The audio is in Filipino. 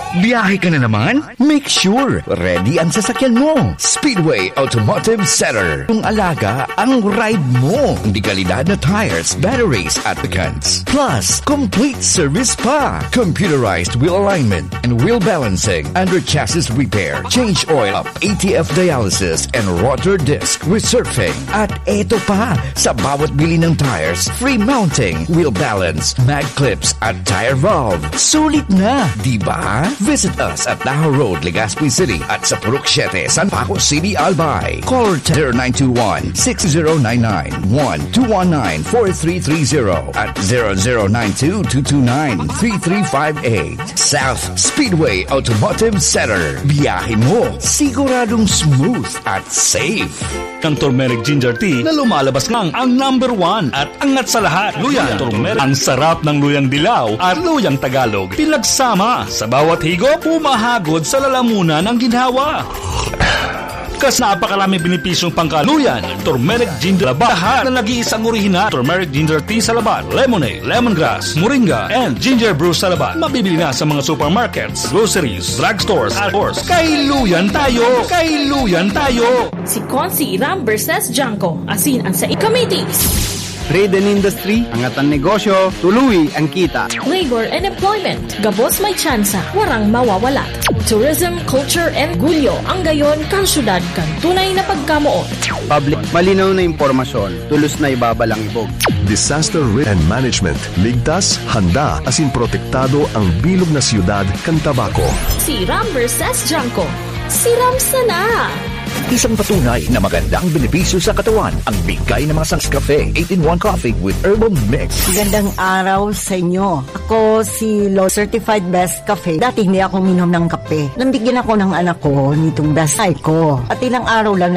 Biyahe ka na naman? Make sure ready ang sasakyan mo. Speedway Automotive Center. Kung alaga ang ride mo. Hindi kalidad na tires, batteries, at pecans. Plus, complete service pa. Computerized wheel alignment and wheel balancing. Under chassis repair. Change oil up. ATF dialysis and rotor disc resurfacing. At eto pa, sa bawat bili ng tires, free mounting, wheel balance, mag clips, at tire valve. Sulit na, di ba? Visit us at Tahoe Road, Legazpi City at sa Purok 7, San Paco City, Albay. Call 0921-6099-1219-4330 at 0092-229-3358. South Speedway Automotive Center. Biyahe mo, siguradong smooth at safe. Ang turmeric ginger tea na lumalabas ngang ang number 1 at angat sa lahat. Luyang turmeric. Ang sarap ng luyang dilaw at luyang Tagalog. Pinagsama sa bawat higop, pumahagod sa lalamunan ng ginhawa. Kas napakaraming benepisyong pangkaluyan, turmeric ginger labat. Lahat na nag-iisang orihinal. Turmeric ginger tea sa labat, lemonade, lemongrass, moringa, and ginger brew sa labat. Mabibili na sa mga supermarkets, groceries, drugstores, at stores. Kailuyan tayo! Kailuyan tayo! Si Consi Ram versus Janko, asin ang sa committees. Trade and industry, angat ang negosyo, tuluy ang kita. Labor and employment, gabos may tsansa, warang mawawala. Tourism, culture, and gulyo, ang gayon kang syudad kang tunay na pagkamuot. Public, malinaw na impormasyon, tulos na ibabalang ibog. Disaster risk and management, ligtas, handa, asin protektado ang bilog na siyudad kang Tabaco. Si Ram versus Janko, si Ram sana. Isang patunay na magandang benepisyo sa katawan ang bigay ng mga Sangs Cafe 8-in-1 coffee with herbal mix. Magandang araw sa inyo. Ako si Lo Certified Best Cafe. Dati hindi ako minom ng kape. Nambigyan ako ng anak ko nitong dasay ko. At ilang araw lang